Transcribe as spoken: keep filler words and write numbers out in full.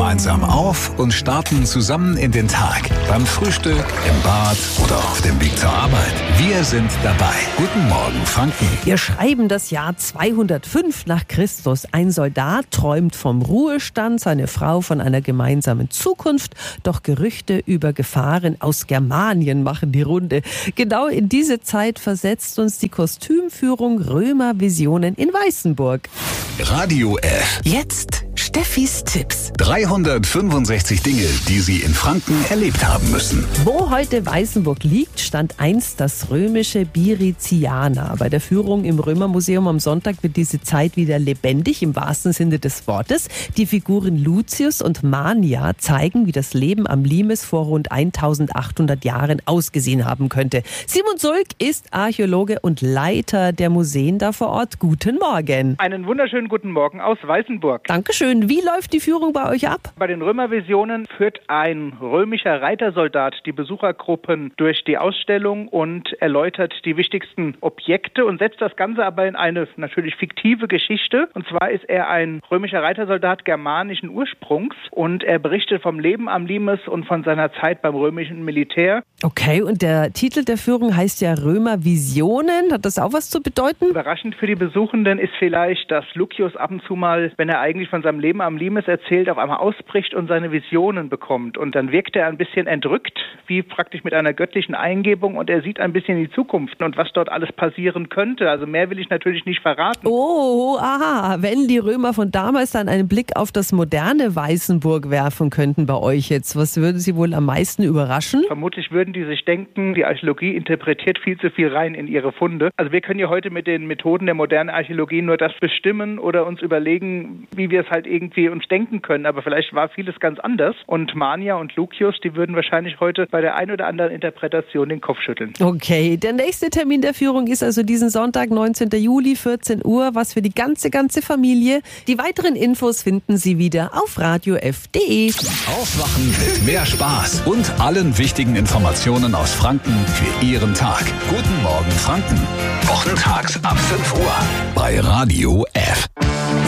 gemeinsam auf und starten zusammen in den Tag. Beim Frühstück, im Bad oder auf dem Weg zur Arbeit. Wir sind dabei. Guten Morgen, Franken. Wir schreiben das Jahr zweihundertfünf nach Christus. Ein Soldat träumt vom Ruhestand, seine Frau von einer gemeinsamen Zukunft. Doch Gerüchte über Gefahren aus Germanien machen die Runde. Genau in diese Zeit versetzt uns die Kostümführung Römer Visionen in Weißenburg. Radio F. Jetzt Steffis Tipps. dreihundertfünfundsechzig Dinge, die Sie in Franken erlebt haben müssen. Wo heute Weißenburg liegt, stand einst das römische Biriziana. Bei der Führung im Römermuseum am Sonntag wird diese Zeit wieder lebendig, im wahrsten Sinne des Wortes. Die Figuren Lucius und Mania zeigen, wie das Leben am Limes vor rund eintausendachthundert Jahren ausgesehen haben könnte. Simon Sulk ist Archäologe und Leiter der Museen da vor Ort. Guten Morgen. Einen wunderschönen guten Morgen aus Weißenburg. Dankeschön. Wie läuft die Führung bei euch ab? Bei den Römervisionen führt ein römischer Reitersoldat die Besuchergruppen durch die Ausstellung und erläutert die wichtigsten Objekte und setzt das Ganze aber in eine natürlich fiktive Geschichte. Und zwar ist er ein römischer Reitersoldat germanischen Ursprungs und er berichtet vom Leben am Limes und von seiner Zeit beim römischen Militär. Okay, und der Titel der Führung heißt ja Römervisionen. Hat das auch was zu bedeuten? Überraschend für die Besuchenden ist vielleicht, dass Lucius ab und zu mal, wenn er eigentlich von seinem Leben am Limes erzählt, auf einmal ausbricht und seine Visionen bekommt. Und dann wirkt er ein bisschen entrückt, wie praktisch mit einer göttlichen Eingebung, und er sieht ein bisschen in die Zukunft und was dort alles passieren könnte. Also mehr will ich natürlich nicht verraten. Oh, aha. Wenn die Römer von damals dann einen Blick auf das moderne Weißenburg werfen könnten bei euch jetzt, was würde sie wohl am meisten überraschen? Vermutlich würden die sich denken, die Archäologie interpretiert viel zu viel rein in ihre Funde. Also wir können ja heute mit den Methoden der modernen Archäologie nur das bestimmen oder uns überlegen, wie wir es halt irgendwie uns denken können. Aber vielleicht war vieles ganz anders. Und Mania und Lucius, die würden wahrscheinlich heute bei der einen oder anderen Interpretation den Kopf schütteln. Okay, der nächste Termin der Führung ist also diesen Sonntag, neunzehnten Juli, vierzehn Uhr. Was für die ganze, ganze Familie. Die weiteren Infos finden Sie wieder auf radio f punkt de. Aufwachen mit mehr Spaß und allen wichtigen Informationen aus Franken für Ihren Tag. Guten Morgen, Franken. Wochentags ab fünf Uhr bei Radio F.